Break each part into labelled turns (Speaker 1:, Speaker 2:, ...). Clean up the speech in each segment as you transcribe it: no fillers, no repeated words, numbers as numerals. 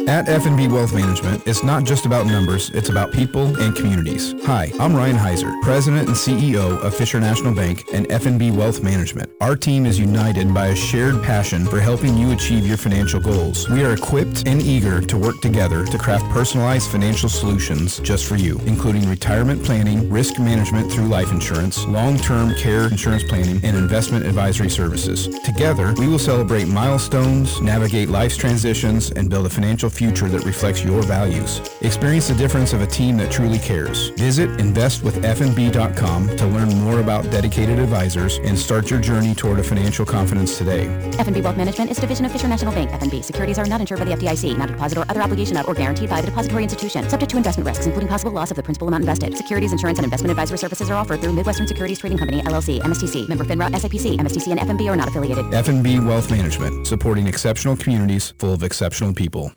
Speaker 1: At F&B Wealth Management, it's not just about numbers, it's about people and communities. Hi, I'm Ryan Heiser, President and CEO of Fisher National Bank and F&B Wealth Management. Our team is united by a shared passion for helping you achieve your financial goals. We are equipped and eager to work together to craft personalized financial solutions just for you, including retirement planning, risk management through life insurance, long-term care insurance planning, and investment advisory services. Together, we will celebrate milestones, navigate life's transitions, and build a financial future that reflects your values. Experience the difference of a team that truly cares. Visit investwithfnb.com to learn more about dedicated advisors and start your journey toward a financial confidence today.
Speaker 2: F&B Wealth Management is a division of Fisher National Bank. F&B securities are not insured by the FDIC, not a deposit or other obligation of or guaranteed by the depository institution, subject to investment risks, including possible loss of the principal amount invested. Securities, insurance, and investment advisory services are offered through Midwestern Securities Trading Company, LLC, MSTC, member FINRA, SIPC, MSTC, and F&B are not affiliated.
Speaker 1: F&B Wealth Management, supporting exceptional communities full of exceptional people.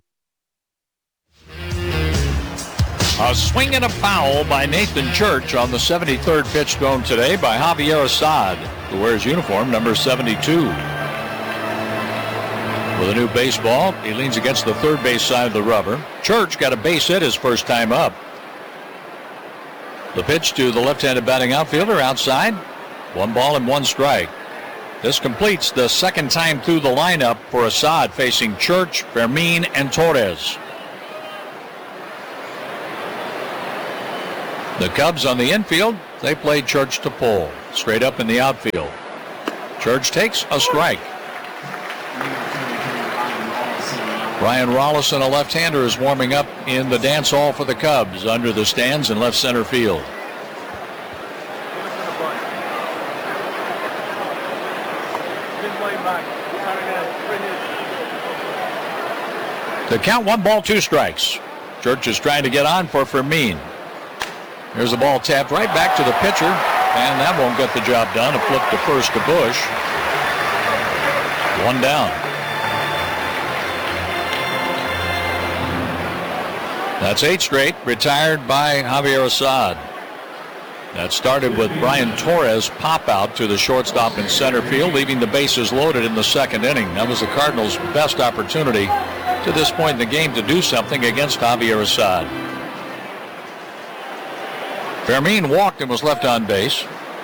Speaker 3: A swing and a foul by Nathan Church on the 73rd pitch thrown today by Javier Assad, who wears uniform number 72. With a new baseball, he leans against the third base side of the rubber. Church got a base hit his first time up. The pitch to the left-handed batting outfielder outside. 1 ball and 1 strike. This completes the second time through the lineup for Assad, facing Church, Fermin, and Torres. The Cubs on the infield, they played Church to pull. Straight up in the outfield. Church takes a strike. Ryan Rollison, a left-hander, is warming up in the dance hall for the Cubs under the stands in left center field. The count, 1 ball, 2 strikes. Church is trying to get on for Fermin. Here's the ball tapped right back to the pitcher, and that won't get the job done. A flip to first to Bush. 1 down. That's 8 straight, retired by Javier Assad. That started with Brian Torres pop out to the shortstop in center field, leaving the bases loaded in the second inning. That was the Cardinals' best opportunity to this point in the game to do something against Javier Assad. Fermin walked and was left on base.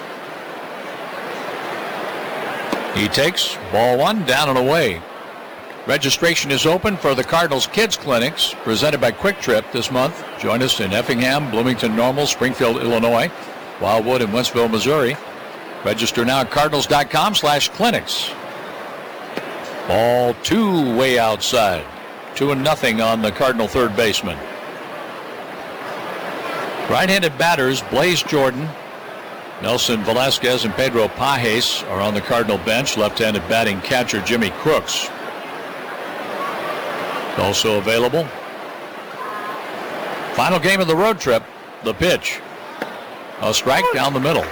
Speaker 3: He takes ball 1, down and away. Registration is open for the Cardinals Kids Clinics presented by Quick Trip this month. Join us in Effingham, Bloomington Normal, Springfield, Illinois, Wildwood, and Wentzville, Missouri. Register now at cardinals.com/clinics. Ball 2 way outside. 2-0 on the Cardinal third baseman. Right-handed batters Blaze Jordan, Nelson Velasquez, and Pedro Pajes are on the Cardinal bench. Left-handed batting catcher Jimmy Crooks also available. Final game of the road trip, the pitch. A strike down the middle.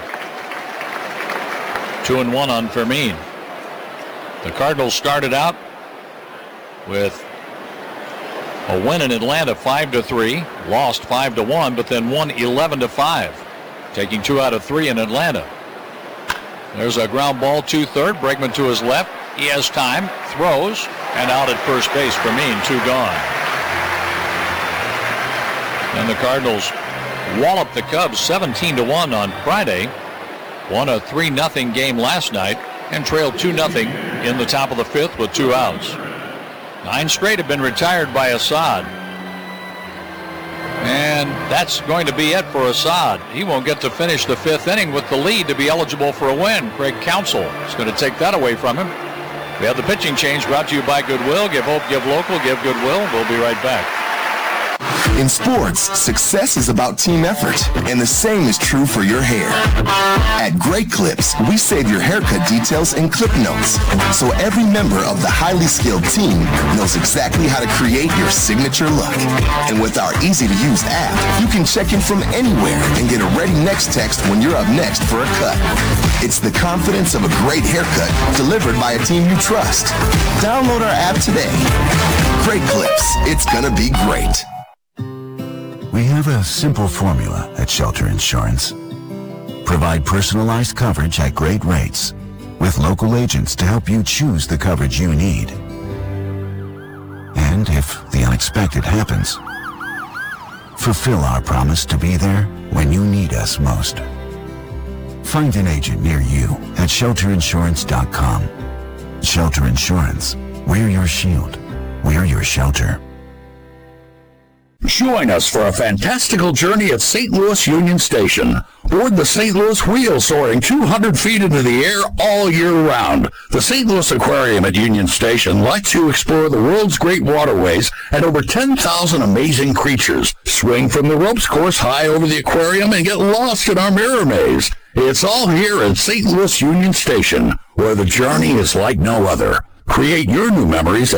Speaker 3: 2-1 on Fermin. The Cardinals started out with a win in Atlanta 5-3, lost 5-1, but then won 11-5, taking 2 out of 3 in Atlanta. There's a ground ball to third. Bregman to his left. He has time, throws, and out at first base. Fermin, 2 gone. And the Cardinals walloped the Cubs 17-1 on Friday. Won a 3-0 game last night and trailed 2-0 in the top of the 5th with 2 outs. 9 straight have been retired by Assad. And that's going to be it for Assad. He won't get to finish the 5th inning with the lead to be eligible for a win. Craig Counsell is going to take that away from him. We have the pitching change brought to you by Goodwill. Give hope, give local, give Goodwill. We'll be right back.
Speaker 4: In sports, success is about team effort, and the same is true for your hair. At Great Clips, we save your haircut details in clip notes, so every member of the highly skilled team knows exactly how to create your signature look. And with our easy-to-use app, you can check in from anywhere and get a ready next text when you're up next for a cut. It's the confidence of a great haircut delivered by a team you trust. Download our app today. Great Clips, it's gonna be great.
Speaker 5: We have a simple formula at Shelter Insurance. Provide personalized coverage at great rates with local agents to help you choose the coverage you need. And if the unexpected happens, fulfill our promise to be there when you need us most. Find an agent near you at shelterinsurance.com. Shelter Insurance. We're your shield. We're your shelter.
Speaker 6: Join us for a fantastical journey at St. Louis Union Station. Board the St. Louis Wheel soaring 200 feet into the air all year round. The St. Louis Aquarium at Union Station lets you explore the world's great waterways and over 10,000 amazing creatures. Swing from the ropes course high over the aquarium and get lost in our mirror maze. It's all here at St. Louis Union Station, where the journey is like no other. Create your new memories at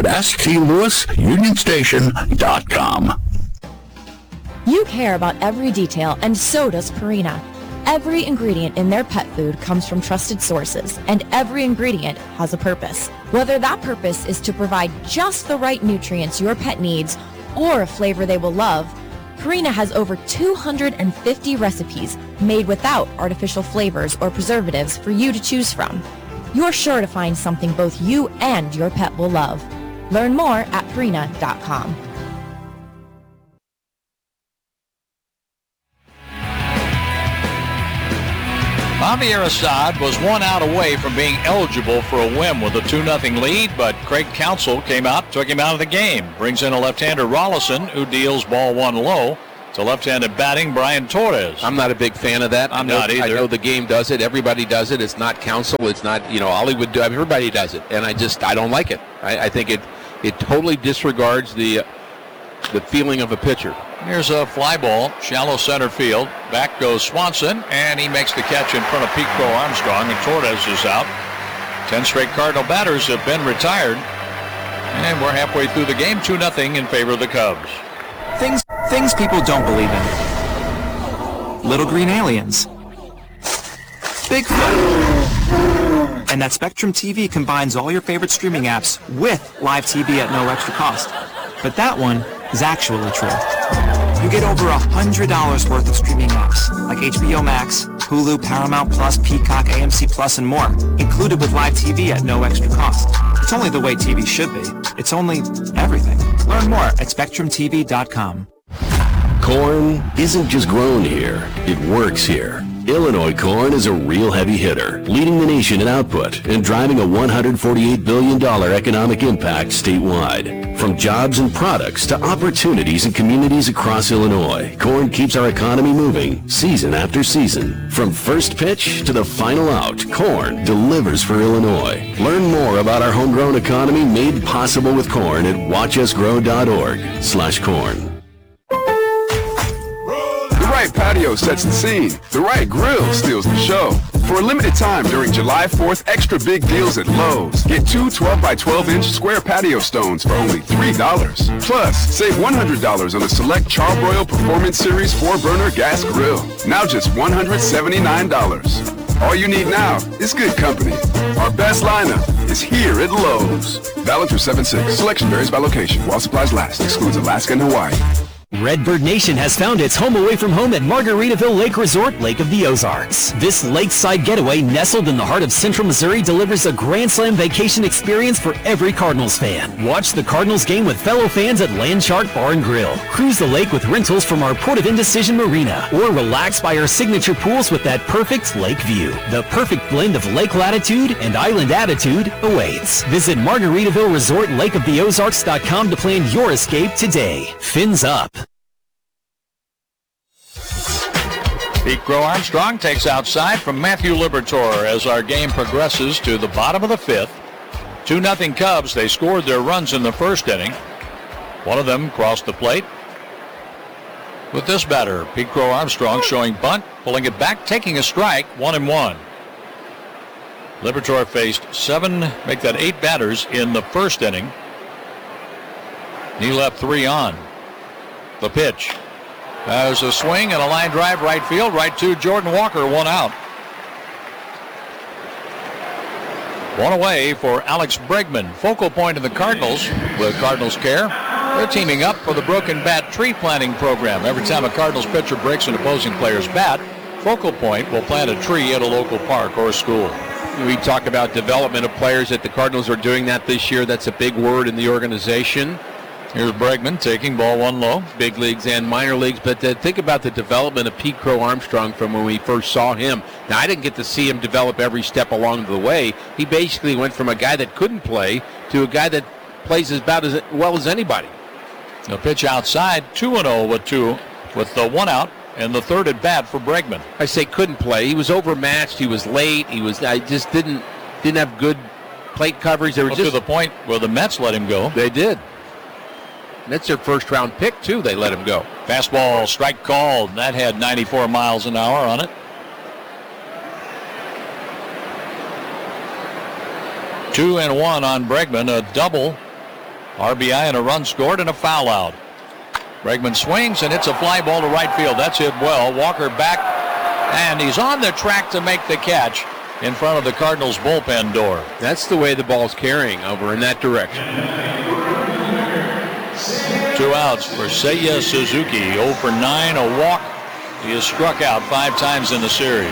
Speaker 6: stlouisunionstation.com.
Speaker 7: You care about every detail, and so does Purina. Every ingredient in their pet food comes from trusted sources, and every ingredient has a purpose. Whether that purpose is to provide just the right nutrients your pet needs or a flavor they will love, Purina has over 250 recipes made without artificial flavors or preservatives for you to choose from. You're sure to find something both you and your pet will love. Learn more at Purina.com.
Speaker 3: Javier Assad was 1 out away from being eligible for a win with a 2-0 lead, but Craig Counsell came out, took him out of the game. Brings in a left-hander, Rollison, who deals ball 1 low to left-handed batting, Brian Torres.
Speaker 8: I'm not a big fan of that.
Speaker 3: I'm not either.
Speaker 8: I know the game does it. Everybody does it. It's not Counsell. It's not, Hollywood. Everybody does it. And I don't like it. I think it totally disregards the feeling of a pitcher.
Speaker 3: Here's a fly ball, shallow center field. Back goes Swanson, and he makes the catch in front of Pete Crow Armstrong, and Torres is out. 10 straight Cardinal batters have been retired, and we're halfway through the game, 2-0 in favor of the Cubs.
Speaker 9: Things people don't believe in. Little green aliens. Bigfoot. And that Spectrum TV combines all your favorite streaming apps with live TV at no extra cost. But that one is actually true. You get over $100 worth of streaming apps, like HBO Max, Hulu, Paramount Plus, Peacock, AMC Plus, and more, included with live TV at no extra cost. It's only the way TV should be. It's only everything. Learn more at SpectrumTV.com.
Speaker 10: Corn isn't just grown here, it works here. Illinois corn is a real heavy hitter, leading the nation in output and driving a $148 billion economic impact statewide. From jobs and products to opportunities in communities across Illinois, corn keeps our economy moving season after season. From first pitch to the final out, corn delivers for Illinois. Learn more about our homegrown economy made possible with corn at watchusgrow.org/corn.
Speaker 11: The right patio sets the scene. The right grill steals the show. For a limited time during July 4th, extra big deals at Lowe's. Get 2 12-by-12-inch square patio stones for only $3. Plus, save $100 on a select Charbroil Performance Series 4-burner gas grill. Now just $179. All you need now is good company. Our best lineup is here at Lowe's. Valid through 7/6. Selection varies by location. While supplies last. Excludes Alaska and Hawaii.
Speaker 12: Redbird Nation has found its home away from home at Margaritaville Lake Resort, Lake of the Ozarks. This lakeside getaway, nestled in the heart of central Missouri, delivers a Grand Slam vacation experience for every Cardinals fan. Watch the Cardinals game with fellow fans at Landshark Bar and Grill. Cruise the lake with rentals from our Port of Indecision Marina, or relax by our signature pools with that perfect lake view. The perfect blend of lake latitude and island attitude awaits. Visit Margaritaville Resort Lake of the Ozarks.com to plan your escape today. Fins up.
Speaker 3: Pete Crow Armstrong takes outside from Matthew Liberatore as our game progresses to the bottom of the 5th. 2-0 Cubs. They scored their runs in the first inning. One of them crossed the plate with this batter, Pete Crow Armstrong, showing bunt, pulling it back, taking a strike, 1-1. Liberatore faced 8 batters in the first inning. He left 3 on. The pitch. There's a swing and a line drive right field, right to Jordan Walker, 1 out. 1 away for Alex Bregman. Focal point of the Cardinals with Cardinals Care. They're teaming up for the Broken Bat Tree Planting Program. Every time a Cardinals pitcher breaks an opposing player's bat, Focal Point will plant a tree at a local park or school.
Speaker 8: We talk about development of players that the Cardinals are doing that this year. That's a big word in the organization.
Speaker 3: Here's Bregman taking ball one low.
Speaker 8: Big leagues and minor leagues, but think about the development of Pete Crow Armstrong from when we first saw him. Now, I didn't get to see him develop every step along the way. He basically went from a guy that couldn't play to a guy that plays about as well as anybody.
Speaker 3: The pitch outside, 2-0 with the one out and the third at bat for Bregman.
Speaker 8: I say couldn't play. He was overmatched. He was late. I just didn't have good plate coverage. They were just
Speaker 3: to the point where the Mets let him go.
Speaker 8: They did. That's their first round pick, too. They let him go.
Speaker 3: Fastball, strike called. That had 94 miles an hour on it. 2-1 on Bregman. A double, RBI and a run scored and a foul out. Bregman swings and hits a fly ball to right field. That's hit well. Walker back, and he's on the track to make the catch in front of the Cardinals bullpen door.
Speaker 8: That's the way the ball's carrying over in that direction.
Speaker 3: 2 outs for Seiya Suzuki. 0 for 9, a walk. He has struck out 5 times in the series.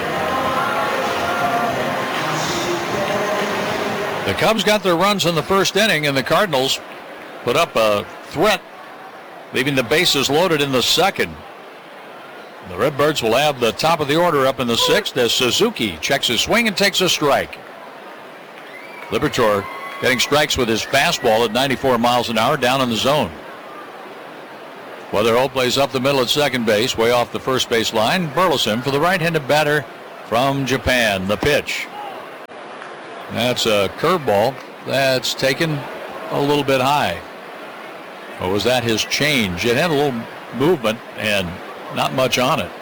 Speaker 3: The Cubs got their runs in the first inning, and the Cardinals put up a threat, leaving the bases loaded in the second. The Redbirds will have the top of the order up in the 6th as Suzuki checks his swing and takes a strike. Liberatore getting strikes with his fastball at 94 miles an hour down in the zone. Weatherholt plays up the middle at second base, way off the first base line. Burleson for the right-handed batter from Japan. The pitch. That's a curveball that's taken a little bit high. Or was that his change? It had a little movement and not much on it.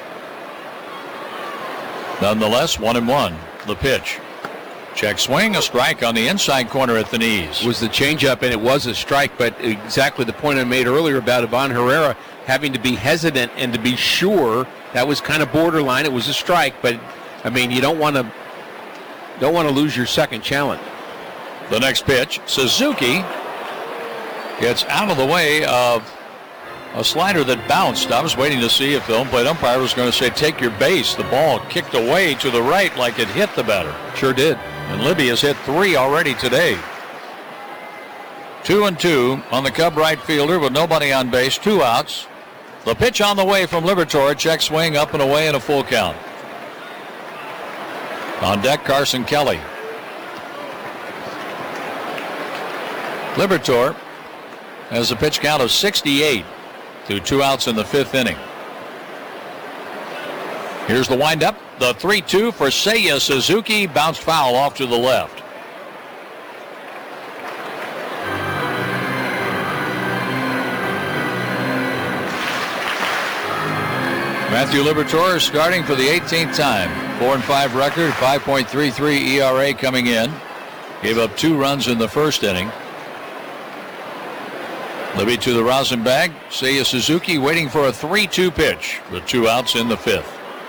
Speaker 3: Nonetheless, 1-1. The pitch. Check swing, a strike on the inside corner at the knees.
Speaker 8: It was the changeup, and it was a strike, but exactly the point I made earlier about Ivan Herrera having to be hesitant and to be sure. That was kind of borderline. It was a strike, but I mean, you don't want to lose your second challenge.
Speaker 3: The next pitch, Suzuki gets out of the way of a slider that bounced. I was waiting to see if the home plate umpire was going to say, take your base. The ball kicked away to the right like it hit the batter.
Speaker 8: Sure did.
Speaker 3: And Libby has hit 3 already today. 2-2 on the Cub right fielder with nobody on base. 2 outs. The pitch on the way from Liberatore. Check swing up and away and a full count. On deck, Carson Kelly. Liberatore has a pitch count of 68 through 2 outs in the 5th inning. Here's the windup. The 3-2 for Seiya Suzuki. Bounced foul off to the left. Matthew Liberatore is starting for the 18th time. 4-5 record, 5.33 ERA coming in. Gave up 2 runs in the first inning. Libby to the rosin bag. Seiya Suzuki waiting for a 3-2 pitch. The 2 outs in the 5th.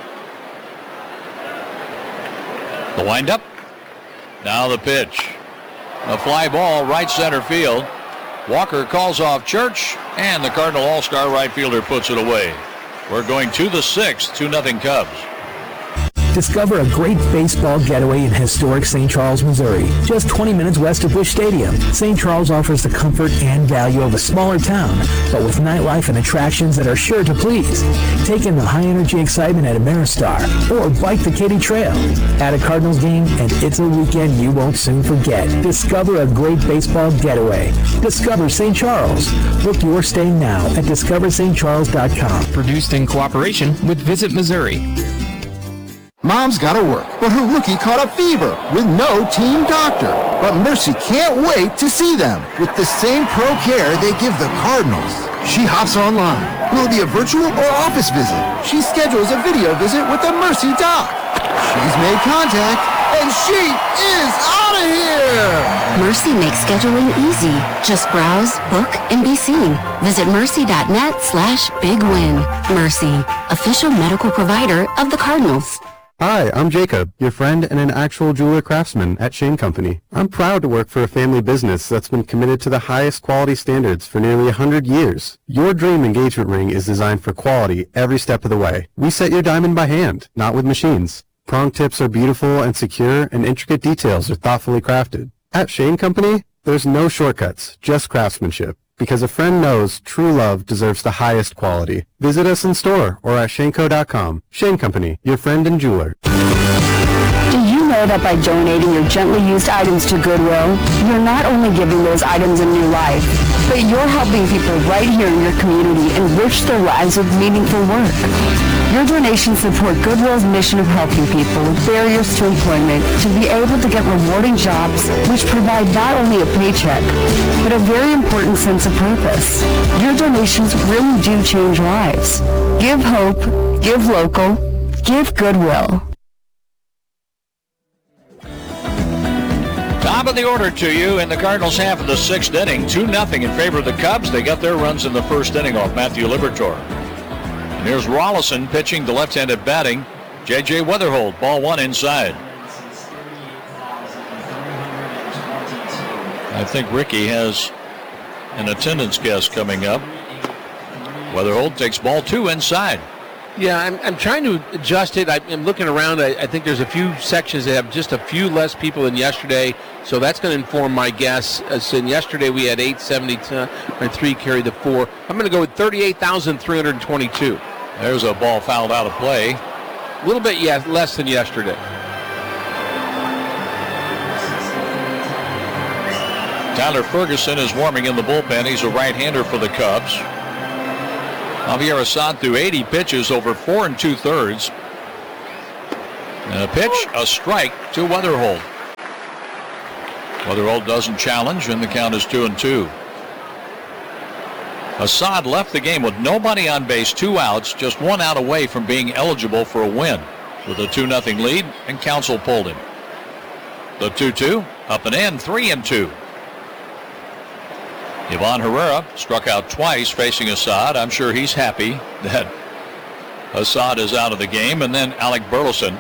Speaker 3: The windup. Now the pitch. A fly ball right center field. Walker calls off Church, and the Cardinal All-Star right fielder puts it away. We're going to the 6th, 2-0 Cubs.
Speaker 13: Discover a great baseball getaway in historic St. Charles, Missouri. Just 20 minutes west of Busch Stadium, St. Charles offers the comfort and value of a smaller town, but with nightlife and attractions that are sure to please. Take in the high-energy excitement at Ameristar, or bike the Katy Trail. At a Cardinals game, and it's a weekend you won't soon forget. Discover a great baseball getaway. Discover St. Charles. Book your stay now at discoverstcharles.com.
Speaker 14: Produced in cooperation with Visit Missouri.
Speaker 15: Mom's gotta work, but her rookie caught a fever with no team doctor. But Mercy can't wait to see them with the same pro care they give the Cardinals. She hops online. Will it be a virtual or office visit? She schedules a video visit with the Mercy doc. She's made contact, and she is out of here!
Speaker 16: Mercy makes scheduling easy. Just browse, book, and be seen. Visit mercy.net/bigwin. Mercy, official medical provider of the Cardinals.
Speaker 17: Hi, I'm Jacob, your friend and an actual jeweler craftsman at Shane Company. I'm proud to work for a family business that's been committed to the highest quality standards for nearly 100 years. Your dream engagement ring is designed for quality every step of the way. We set your diamond by hand, not with machines. Prong tips are beautiful and secure, and intricate details are thoughtfully crafted. At Shane Company, there's no shortcuts, just craftsmanship. Because a friend knows true love deserves the highest quality. Visit us in store or at shaneco.com. Shane Company, your friend and jeweler.
Speaker 18: Do you know that by donating your gently used items to Goodwill, you're not only giving those items a new life, but you're helping people right here in your community enrich their lives with meaningful work. Your donations support Goodwill's mission of helping people with barriers to employment to be able to get rewarding jobs which provide not only a paycheck, but a very important sense of purpose. Your donations really do change lives. Give hope, give local, give Goodwill.
Speaker 3: Top of the order to you in the Cardinals half of the sixth inning. 2-0 in favor of the Cubs. They got their runs in the first inning off Matthew Liberatore. And here's Rollison pitching the left-handed batting. J.J. Weatherholt, ball one inside. I think Ricky has an attendance guest coming up. Weatherholt takes ball two inside.
Speaker 8: Yeah, I'm trying to adjust it. I'm looking around. I think there's a few sections that have just a few less people than yesterday, so that's going to inform my guess. So yesterday we had 873 carried the 4. I'm going to go with 38,322.
Speaker 3: There's a ball fouled out of play.
Speaker 8: A little bit, yeah, less than yesterday.
Speaker 3: Tyler Ferguson is warming in the bullpen. He's a right-hander for the Cubs. Javier Assad threw 80 pitches over 4 2/3. And a pitch, a strike to Weatherholt. Weatherholt doesn't challenge, and the count is 2-2. Assad left the game with nobody on base, 2 outs, just 1 out away from being eligible for a win. With a 2-0 lead, and Counsell pulled him. The 2-2, up and in, 3-2. Ivan Herrera struck out twice facing Assad. I'm sure he's happy that Assad is out of the game. And then Alec Burleson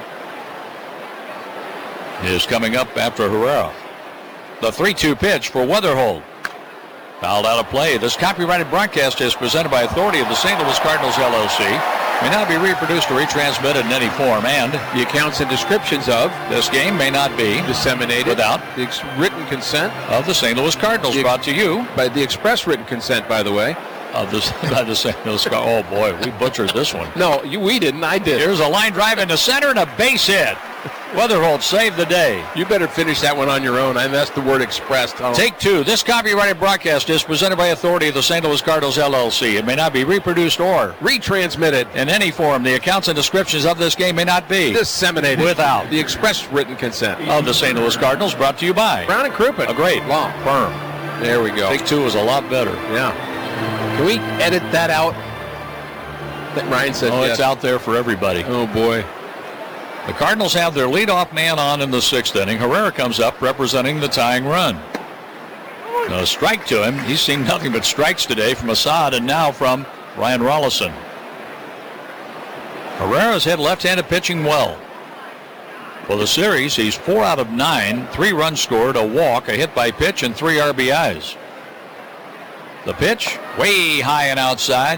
Speaker 3: is coming up after Herrera. The 3-2 pitch for Weatherholt. Fouled out of play. This copyrighted broadcast is presented by authority of the St. Louis Cardinals, LLC. May not be reproduced or retransmitted in any form, and
Speaker 8: the accounts and descriptions of
Speaker 3: this game may not be
Speaker 8: disseminated
Speaker 3: without
Speaker 8: the written consent
Speaker 3: of the St. Louis Cardinals. Brought to you
Speaker 8: by the express written consent, by the way,
Speaker 3: of by the St. Louis Cardinals. Oh boy, we butchered this one.
Speaker 8: No, we didn't. I did.
Speaker 3: Here's a line drive into center and a base hit. Weatherholt saved the day.
Speaker 8: You better finish that one on your own. I messed the word express.
Speaker 3: Take two. This copyrighted broadcast is presented by authority of the St. Louis Cardinals, LLC. It may not be reproduced or
Speaker 8: retransmitted
Speaker 3: in any form. The accounts and descriptions of this game may not be
Speaker 8: disseminated
Speaker 3: without
Speaker 8: the express written consent
Speaker 3: of the St. Louis Cardinals. Brought to you by
Speaker 8: Brown and Crouppen.
Speaker 3: A great long firm.
Speaker 8: There we go.
Speaker 3: Take two is a lot better.
Speaker 8: Yeah. Can we edit that out? That Ryan said
Speaker 3: yes.
Speaker 8: It's
Speaker 3: out there for everybody.
Speaker 8: Oh boy.
Speaker 3: The Cardinals have their leadoff man on in the sixth inning. Herrera comes up representing the tying run. A strike to him. He's seen nothing but strikes today from Assad and now from Ryan Rollison. Herrera's hit left-handed pitching well. For the series, he's 4 out of 9, 3 runs scored, a walk, a hit by pitch, and 3 RBIs. The pitch, way high and outside.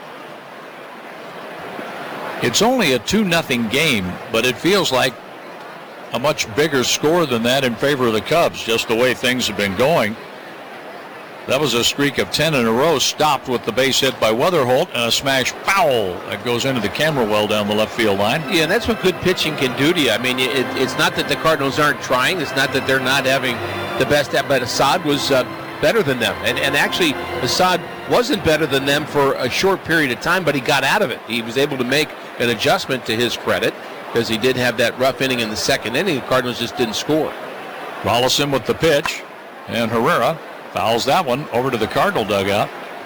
Speaker 3: It's only a 2-0 game, but it feels like a much bigger score than that in favor of the Cubs, just the way things have been going. That was a streak of 10 in a row, stopped with the base hit by Weatherholt and a smash foul that goes into the camera well down the left field line.
Speaker 8: Yeah, and that's what good pitching can do to you. I mean, it's not that the Cardinals aren't trying. It's not that they're not having the best at, but Assad was better than them. And actually, Assad wasn't better than them for a short period of time, but he got out of it. He was able to make an adjustment to his credit because he did have that rough inning in the second inning. The Cardinals just didn't score.
Speaker 3: Rollison with the pitch, and Herrera fouls that one over to the Cardinal dugout.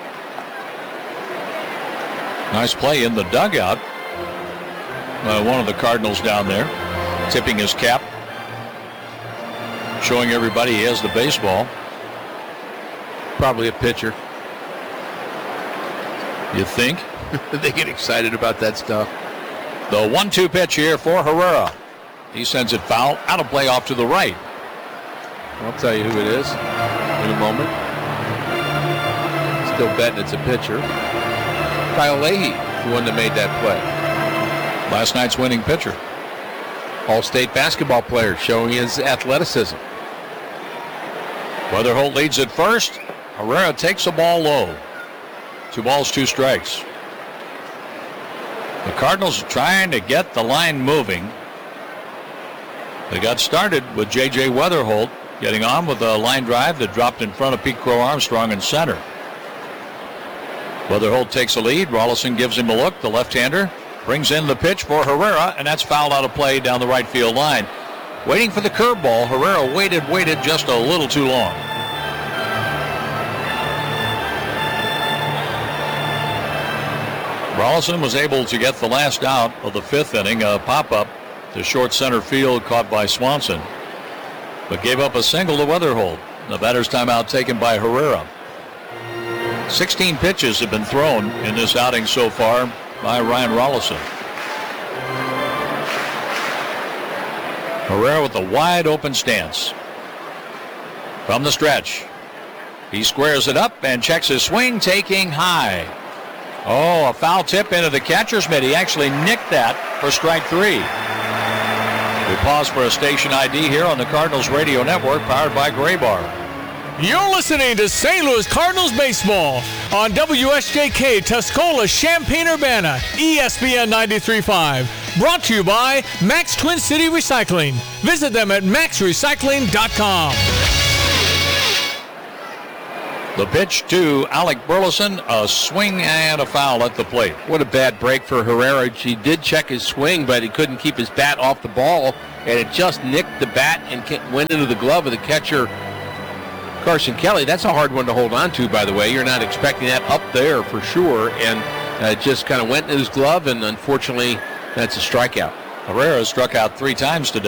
Speaker 3: Nice play in the dugout. One of the Cardinals down there tipping his cap, showing everybody he has the baseball.
Speaker 8: Probably a pitcher.
Speaker 3: You think?
Speaker 8: They get excited about that stuff.
Speaker 3: The 1-2 pitch here for Herrera. He sends it foul, out of play off to the right.
Speaker 8: I'll tell you who it is in a moment. Still betting it's a pitcher. Kyle Leahy, the one that made that play.
Speaker 3: Last night's winning pitcher.
Speaker 8: All-state basketball player showing his athleticism.
Speaker 3: Weatherholt leads at first. Herrera takes the ball low. 2 balls, 2 strikes. The Cardinals are trying to get the line moving. They got started with J.J. Weatherholt getting on with a line drive that dropped in front of Pete Crow Armstrong in center. Weatherholt takes a lead. Rolison gives him a look. The left-hander brings in the pitch for Herrera, and that's fouled out of play down the right field line. Waiting for the curveball, Herrera waited just a little too long. Rolison was able to get the last out of the 5th inning, a pop-up to short center field caught by Swanson, but gave up a single to Weatherholt. The batter's timeout taken by Herrera. 16 pitches have been thrown in this outing so far by Ryan Rolison. Herrera with a wide open stance. From the stretch, he squares it up and checks his swing, taking high. Oh, a foul tip into the catcher's mitt. He actually nicked that for strike 3. We pause for a station ID here on the Cardinals Radio Network, powered by Graybar.
Speaker 19: You're listening to St. Louis Cardinals baseball on WSJK Tuscola, Champaign-Urbana, ESPN 93.5. Brought to you by Max Twin City Recycling. Visit them at maxrecycling.com.
Speaker 3: The pitch to Alec Burleson, a swing and a foul at the plate.
Speaker 8: What a bad break for Herrera. He did check his swing, but he couldn't keep his bat off the ball, and it just nicked the bat and went into the glove of the catcher, Carson Kelly. That's a hard one to hold on to, by the way. You're not expecting that up there for sure, and it just kind of went in his glove, and unfortunately, that's a strikeout.
Speaker 3: Herrera struck out 3 times today.